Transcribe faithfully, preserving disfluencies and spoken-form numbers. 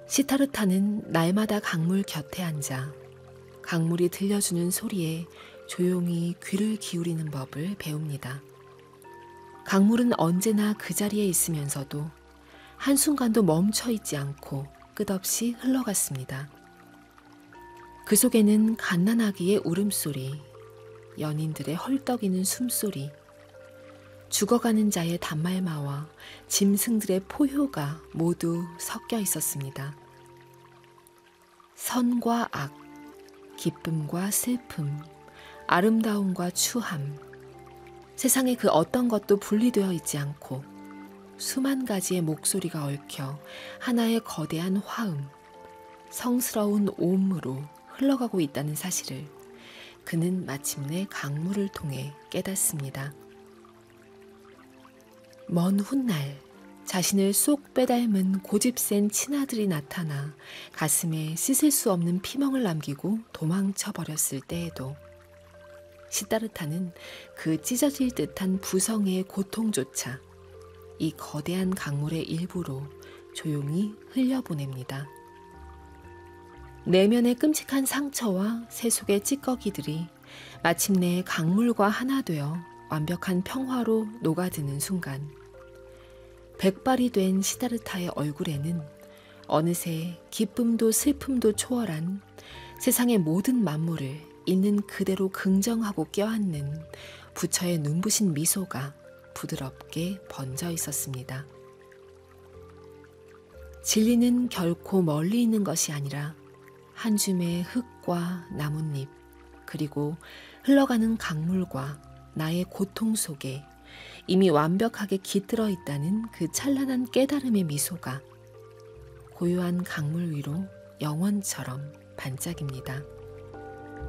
시타르타는 날마다 강물 곁에 앉아 강물이 들려주는 소리에 조용히 귀를 기울이는 법을 배웁니다. 강물은 언제나 그 자리에 있으면서도 한순간도 멈춰 있지 않고 끝없이 흘러갔습니다. 그 속에는 갓난아기의 울음소리, 연인들의 헐떡이는 숨소리, 죽어가는 자의 단말마와 짐승들의 포효가 모두 섞여 있었습니다. 선과 악, 기쁨과 슬픔, 아름다움과 추함, 세상의 그 어떤 것도 분리되어 있지 않고 수만 가지의 목소리가 얽혀 하나의 거대한 화음, 성스러운 오음으로 흘러가고 있다는 사실을 그는 마침내 강물을 통해 깨닫습니다. 먼 훗날 자신을 쏙 빼닮은 고집센 친아들이 나타나 가슴에 씻을 수 없는 피멍을 남기고 도망쳐 버렸을 때에도 시타르타는 그 찢어질 듯한 부성의 고통조차 이 거대한 강물의 일부로 조용히 흘려보냅니다. 내면의 끔찍한 상처와 새 속의 찌꺼기들이 마침내 강물과 하나 되어 완벽한 평화로 녹아드는 순간 백발이 된 시다르타의 얼굴에는 어느새 기쁨도 슬픔도 초월한 세상의 모든 만물을 있는 그대로 긍정하고 껴안는 부처의 눈부신 미소가 부드럽게 번져 있었습니다. 진리는 결코 멀리 있는 것이 아니라 한 줌의 흙과 나뭇잎 그리고 흘러가는 강물과 나의 고통 속에 이미 완벽하게 깃들어 있다는 그 찬란한 깨달음의 미소가 고요한 강물 위로 영원처럼 반짝입니다.